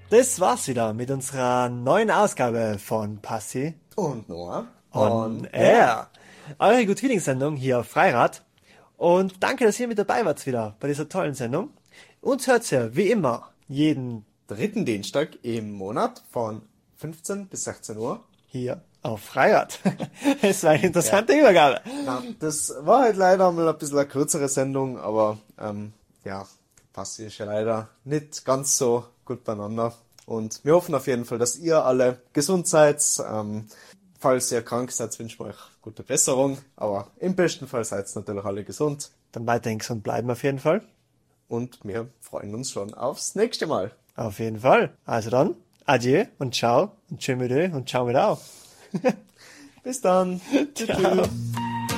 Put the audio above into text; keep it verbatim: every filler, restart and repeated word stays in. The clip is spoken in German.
Das war's wieder mit unserer neuen Ausgabe von Passi Und Noah on Air. Eure Good Feeling Sendung hier auf Freirad. Und danke, dass ihr mit dabei wart wieder bei dieser tollen Sendung. Uns hört's ja wie immer jeden dritten Dienstag im Monat von fünfzehn bis sechzehn Uhr. hier auf Freirad. Es war eine interessante ja. Übergabe. Ja, das war halt leider mal ein bisschen eine kürzere Sendung, aber ähm, ja, Passi ist ja leider nicht ganz so gut beieinander. Und wir hoffen auf jeden Fall, dass ihr alle gesund seid. Ähm, falls ihr krank seid, wünschen wir euch gute Besserung. Aber im besten Fall seid ihr natürlich alle gesund. Dann weiterhin gesund bleiben auf jeden Fall. Und wir freuen uns schon aufs nächste Mal. Auf jeden Fall. Also dann, adieu und ciao und tschö mit Ö und ciao mit Au. Bis dann. Ciao.